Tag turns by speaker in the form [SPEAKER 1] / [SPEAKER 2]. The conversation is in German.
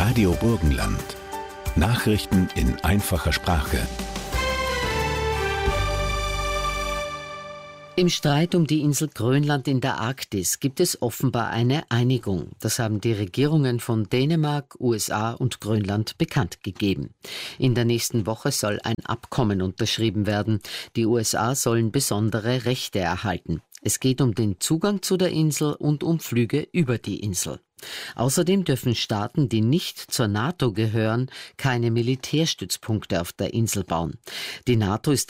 [SPEAKER 1] Radio Burgenland. Nachrichten in einfacher Sprache.
[SPEAKER 2] Im Streit um die Insel Grönland in der Arktis gibt es offenbar eine Einigung. Das haben die Regierungen von Dänemark, USA und Grönland bekannt gegeben. In der nächsten Woche soll ein Abkommen unterschrieben werden. Die USA sollen besondere Rechte erhalten. Es geht um den Zugang zu der Insel und um Flüge über die Insel. Außerdem dürfen Staaten, die nicht zur NATO gehören, keine Militärstützpunkte auf der Insel bauen. Die NATO ist